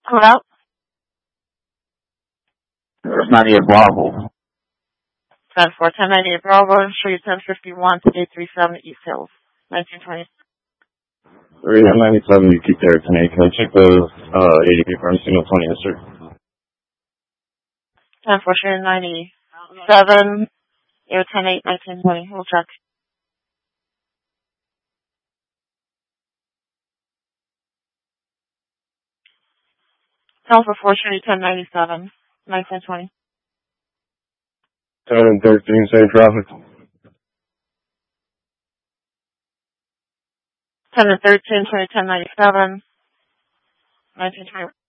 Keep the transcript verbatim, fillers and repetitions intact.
Hello? ninety-eight Bravo. ten four, ten ninety-eight Bravo, Street ten fifty-one to eight three seven East Hills, nineteen twenty. three ninety-seven, you keep there, ten eight. Can I check the uh, eighty feet front signal twenty, yes, sir? ten four, Street ninety-seven, air ten eight, nineteen twenty. We'll check. ten for four, Street ten ninety-seven, nineteen twenty. ten and thirteen, same traffic. ten and thirteen, Street ten ninety-seven, nineteen twenty.